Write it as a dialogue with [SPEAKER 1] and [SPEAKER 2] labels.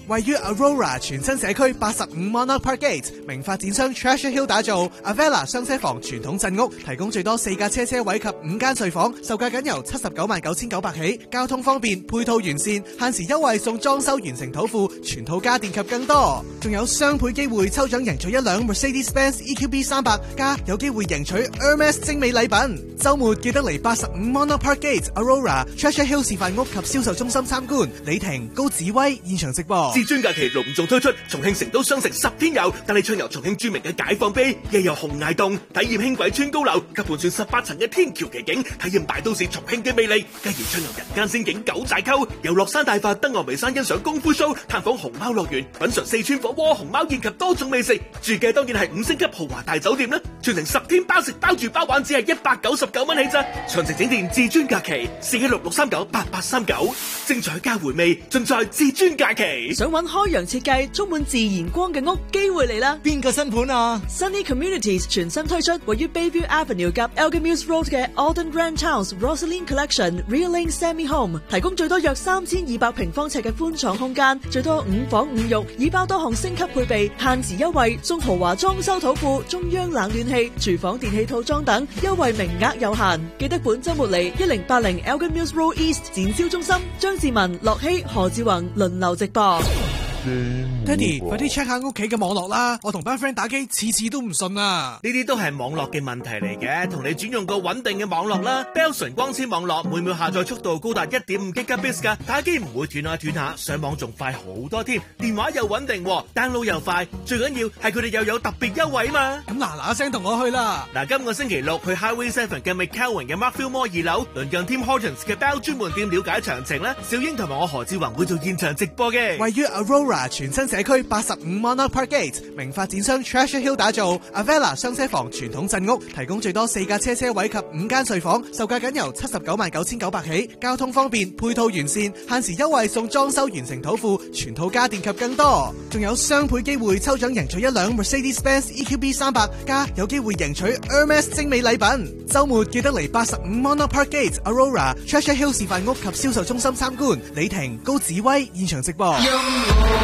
[SPEAKER 1] 位於 Aurora 全新社區85 Monarch Park Gate， 名發展商 Treasure Hill 打造 Avella 雙車房傳統鎮屋，提供最多4架車位及5間睡房，售價僅由799900起，交通方便，配套完善，限時優惠送裝修完成土庫，全套家電及更多，仲有雙倍機會抽獎贏取一輛 Mercedes-Benz EQB 300，加有機會贏取 Hermes 精美禮品。週末記得嚟85 Monarch Park Gate Aurora Treasure Hill 示範屋及銷售中心參觀。李婷、高子威現場直播。
[SPEAKER 2] 至尊假期隆重推出重慶成都雙城10天遊，帶你暢遊重慶著名嘅解放碑，夜遊紅崖洞，體驗輕軌穿高樓及盤旋18層嘅天橋奇景，體驗大都市重慶嘅魅力，繼而暢遊人間仙境九寨溝，遊樂山大佛、登峨眉山欣賞功夫 show， 探訪熊貓樂園，品嘗四川火鍋、熊貓宴及多種美食，住嘅當然係5星級豪華大酒店啦！全程10天包食包住包玩，只係199蚊起咋！詳情請電至尊假期416-639-8839，精彩加回味，盡在至尊假期。
[SPEAKER 3] 想揾開揚設計、充滿自然光嘅屋，機會嚟啦！
[SPEAKER 1] 邊個新盤啊
[SPEAKER 3] ？Sunny Communities 全新推出位於 Bayview Avenue 及 Elgin Mills Road 嘅 Alden Ranch House Rosaline Collection Real Lane Semi Home， 提供最多約3200平方尺嘅寬敞空間，最多5房5浴，已包多項升級配備，限時優惠，送豪華裝修土庫、中央冷暖氣、廚房電器套裝等，優惠名額有限。記得本週末嚟1080 Elgin Mills Road East 展銷中心，張志文、樂希、何志宏輪流直播。
[SPEAKER 1] 爹哋，快啲 check 下屋企嘅網絡啦！我同班 friend 打機，次次都唔順啊！
[SPEAKER 2] 呢啲都係網絡嘅問題嚟嘅，同你轉用個穩定嘅網絡啦。Bell 純光纖網絡每秒下載速度高達 1.5 Gbps 噶，打機唔會斷下斷下，上網仲快好多添。電話又穩定，download 又快，最緊要係佢哋又有特別優惠啊嘛！
[SPEAKER 1] 咁嗱聲同我去啦！
[SPEAKER 2] 今個星期六去 Highway 7嘅 McCowan 嘅 Markfield Mall 2樓，鄰近 Tim Hortons 嘅 Bell 專門店了解詳情啦。小英同埋我何志宏會做現場直播嘅。
[SPEAKER 1] 位於 Aurora 全新社區85 Monarch Park Gate， 名發展商 Treasure Hill 打造 Avella 雙車房傳統鎮屋，提供最多4架車位及5間睡房，售價僅由799900起，交通方便，配套完善，限時優惠送裝修完成土庫，全套家電及更多，仲有雙倍機會抽獎贏取一輛 Mercedes-Benz EQB 300，加有機會贏取 Hermes 精美禮品。週末記得嚟85 Monarch Park Gate Aurora Treasure Hill 示範屋及銷售中心參觀。李婷、高子威現場直播。